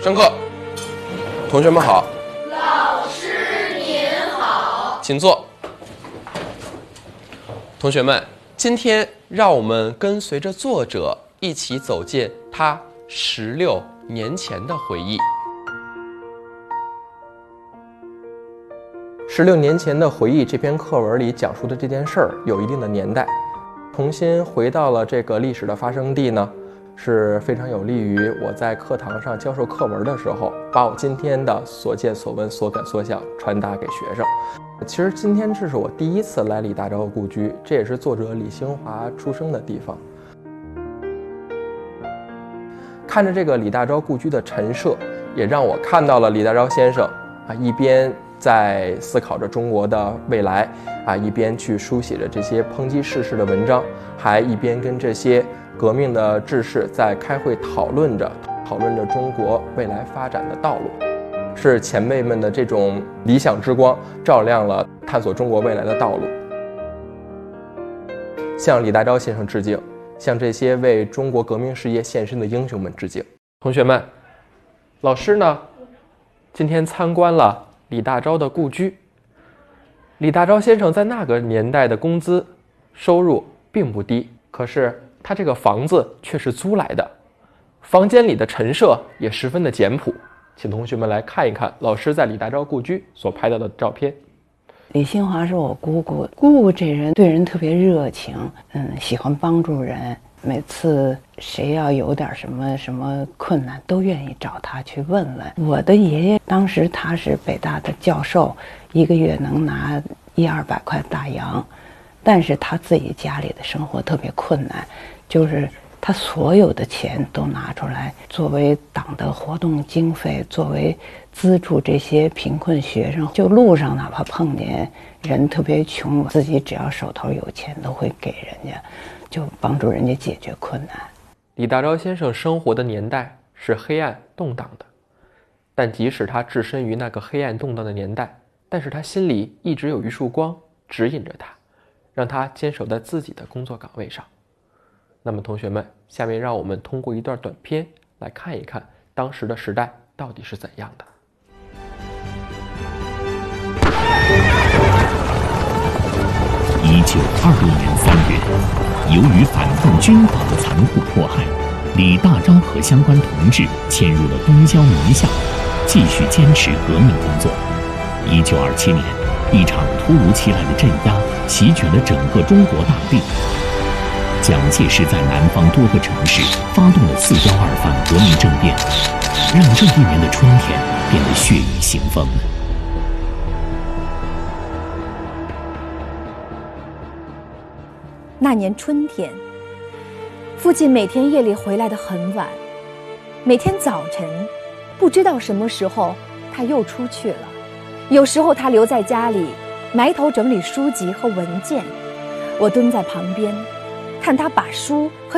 上课，同学们好。 老师您好， 请坐。同学们，今天让我们跟随着作者一起走进他16年前的回忆。16年前的回忆这篇课文里讲述的这件事儿有一定的年代，重新回到了这个历史的发生地呢，是非常有利于我在课堂上教授课文的时候，把我今天的所见所闻所感所想传达给学生。其实今天这是我第一次来李大钊故居，这也是作者李兴华出生的地方。看着这个李大钊故居的陈设，也让我看到了李大钊先生一边在思考着中国的未来一边去书写着这些抨击世事的文章，还一边跟这些革命的志士在开会讨论着中国未来发展的道路。是前辈们的这种理想之光照亮了探索中国未来的道路。向李大钊先生致敬，向这些为中国革命事业献身的英雄们致敬。同学们，老师呢今天参观了李大钊的故居。李大钊先生在那个年代的工资收入并不低，可是他这个房子却是租来的，房间里的陈设也十分的简朴。请同学们来看一看老师在李大钊故居所拍到的照片。 李兴华是我姑姑，姑姑这人对人特别热情，喜欢帮助人，每次谁要有点什么困难都愿意找他去问问。我的爷爷当时他是北大的教授，一个月能拿100-200块大洋，但是他自己家里的生活特别困难，就是他所有的钱都拿出来作为党的活动经费，作为资助这些贫困学生。就路上哪怕碰见人特别穷，自己只要手头有钱都会给人家，就帮助人家解决困难。 李大钊先生生活的年代是黑暗动荡的，但即使他置身于那个黑暗动荡的年代，但是他心里一直有一束光指引着他，让他坚守在自己的工作岗位上。那么同学们，下面让我们通过一段短片来看一看当时的时代到底是怎样的。 1926年3月，由于反动军阀的残酷迫害，李大钊和相关同志迁入了东郊宁夏，继续坚持革命工作。1927年，一场突如其来的镇压席卷了整个中国大地。蒋介石在南方多个城市发动了4·12反革命政变，让这一年的春天变得血雨腥风。 那年春天，父亲每天夜里回来得很晚，每天早晨不知道什么时候他又出去了，有时候他留在家里埋头整理书籍和文件，我蹲在旁边看他把书和